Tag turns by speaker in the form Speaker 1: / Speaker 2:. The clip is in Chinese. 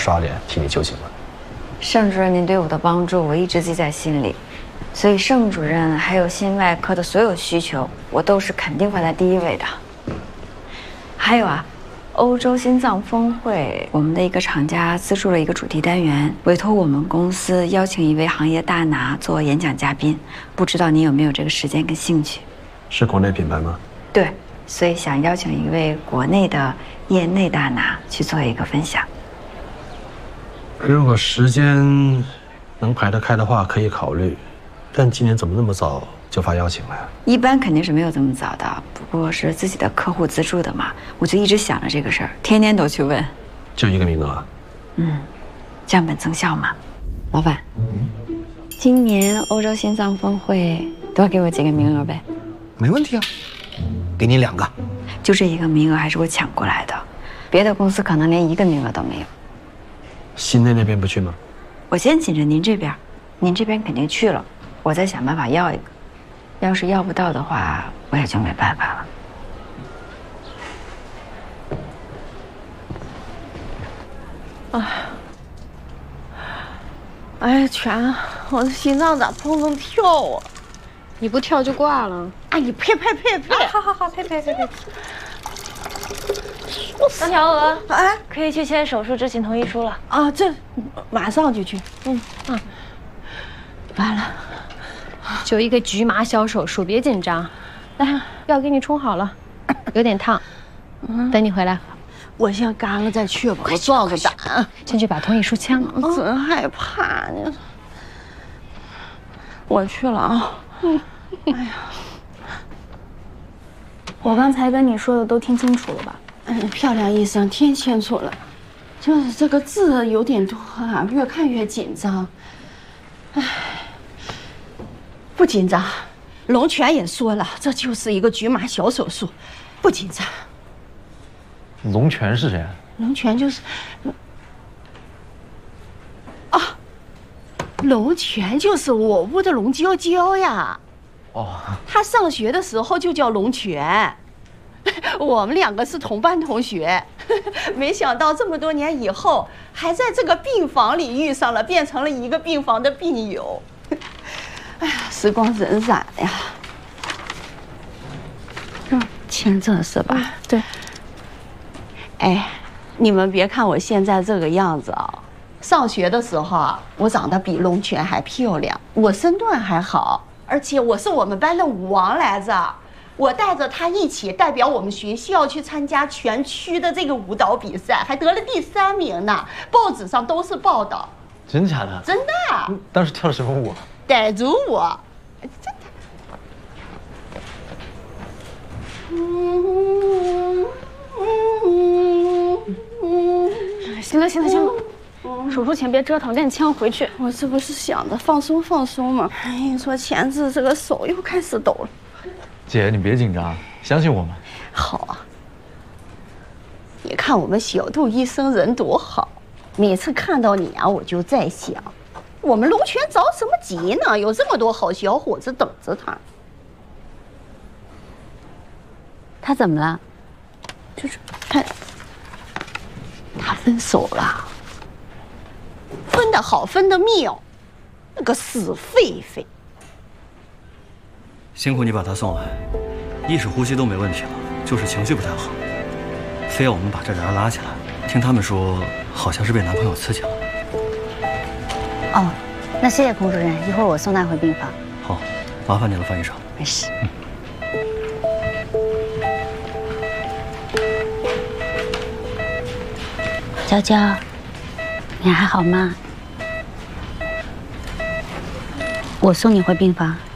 Speaker 1: 刷脸替你就行了。
Speaker 2: 盛主任您对我的帮助，我一直记在心里，所以盛主任还有心外科的所有需求，我都是肯定放在第一位的。还有啊，欧洲心脏峰会，我们的一个厂家资助了一个主题单元，委托我们公司邀请一位行业大拿做演讲嘉宾，不知道您有没有这个时间跟兴趣？
Speaker 1: 是国内品牌吗？
Speaker 2: 对，所以想邀请一位国内的业内大拿去做一个分享。
Speaker 1: 如果时间能排得开的话，可以考虑。但今年怎么那么早就发邀请了呀？
Speaker 2: 一般肯定是没有这么早的，不过是自己的客户资助的嘛，我就一直想着这个事儿，天天都去问。
Speaker 1: 就一个名额？
Speaker 2: 降本增效嘛。老板，今年欧洲心脏峰会多给我几个名额呗。
Speaker 3: 没问题啊，给你2个。
Speaker 2: 就这一个名额还是我抢过来的，别的公司可能连1个名额都没有。
Speaker 1: 新内那边不去吗？
Speaker 2: 我先紧着您这边，您这边肯定去了，我再想办法要一个。要是要不到的话，我也就没办法了。
Speaker 4: 哎，全，我的心脏咋砰砰跳啊！
Speaker 5: 你不跳就挂了。
Speaker 4: 哎，你呸！
Speaker 5: 好，呸！张小娥，
Speaker 4: 哎，
Speaker 5: 可以去签手术知情同意书了。
Speaker 4: 啊，这马上就去。完了，
Speaker 5: 就一个局麻小手术，别紧张。来，药给你冲好了，有点烫，等你回来喝。
Speaker 4: 我先干了再去吧，我壮个胆。
Speaker 5: 先去把同意书签了。
Speaker 4: 真害怕呢。我去了啊。哎呀，
Speaker 6: 我刚才跟你说的都听清楚了吧？
Speaker 4: 漂亮医生听清楚了，就是这个字有点多啊，越看越紧张。哎，不紧张，龙泉也说了，这就是一个局麻小手术，不紧张。
Speaker 3: 龙泉是谁？
Speaker 4: 龙泉就是啊，龙泉就是我屋的龙娇娇呀。
Speaker 3: 哦，
Speaker 4: 他上学的时候就叫龙泉。我们2个是同班同学，没想到这么多年以后，还在这个病房里遇上了，变成了一个病房的病友。哎呀，时光荏苒呀！签这是吧？
Speaker 6: 对。
Speaker 4: 哎，你们别看我现在这个样子啊，上学的时候啊，我长得比龙泉还漂亮，我身段还好，而且我是我们班的舞王来着。我带着他一起代表我们学校去参加全区的这个舞蹈比赛，还得了第3名呢，报纸上都是报道。
Speaker 3: 真假的？
Speaker 4: 真的。
Speaker 3: 当时跳的什么舞？
Speaker 4: 傣族舞。真
Speaker 6: 的。行了，手术前别折腾，赶紧签回去。
Speaker 4: 我这不是想着放松放松吗？哎，你说签字这个手又开始抖了。
Speaker 3: 姐，你别紧张，相信我们。
Speaker 4: 好啊，你看我们小杜医生人多好，每次看到你啊，我就在想，我们龙泉着什么急呢？有这么多好小伙子等着他。
Speaker 2: 他怎么了？
Speaker 4: 就是他分手了，分得好，分得妙，那个死狒狒。
Speaker 7: 辛苦你把他送来，意识呼吸都没问题了，就是情绪不太好，非要我们把这人拉起来。听他们说，好像是被男朋友刺激了。
Speaker 2: 哦，那谢谢孔主任，一会儿我送他回病房。
Speaker 7: 好，麻烦你了，范医生。
Speaker 2: 没事。娇娇，你还好吗？我送你回病房。